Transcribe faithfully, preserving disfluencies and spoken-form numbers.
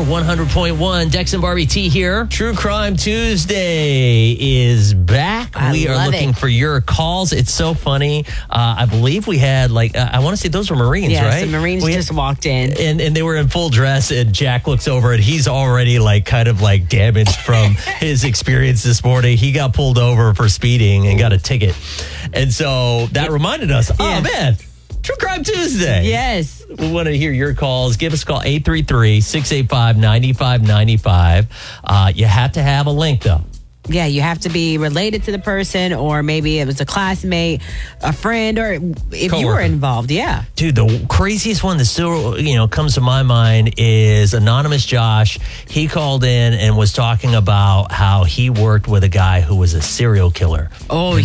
one hundred point one. Dex and Barbie T here. True Crime Tuesday is back. I we are love looking it. for your calls. It's so funny. Uh, I believe we had, like, uh, I want to say those were Marines, Yes, right? the Marines we just walked in. And, and they were in full dress, and Jack looks over, and he's already, like, kind of, like, damaged from his experience this morning. He got pulled over for speeding and got a ticket. And so that reminded us, oh, Yeah. man, True Crime Tuesday. Yes. We want to hear your calls. Give us a call, eight three three, six eight five, nine five nine five. Uh, you have to have a link, though. Yeah, you have to be related to the person, or maybe it was a classmate, a friend, or if you were Coworker. involved. Yeah. Dude, the craziest one that still, you know, comes to my mind is Anonymous Josh. He called in and was talking about how he worked with a guy who was a serial killer. Oh,